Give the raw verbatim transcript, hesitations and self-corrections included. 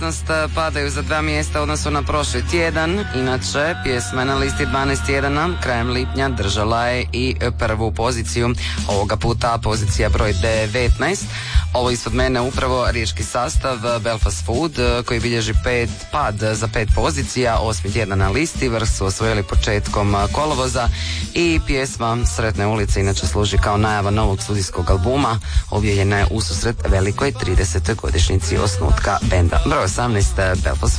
padaju za dva mjesta u odnosu na prošli tjedan. Inače, pjesma na listi dvanaest tjedana krajem lipnja držala je i prvu poziciju. Ovoga puta pozicija broj devetnaest. Ovo ispod mene upravo riječki sastav Belfast Food koji bilježi pet pad za pet pozicija. Osmi tjedan na listi, vrh su osvojili početkom kolovoza i pjesma Sretne ulice inače služi kao najava novog studijskog albuma. Objavljena je ususret velikoj tridesetoj godišnjici osnutka benda. Broj osamnaest Belfast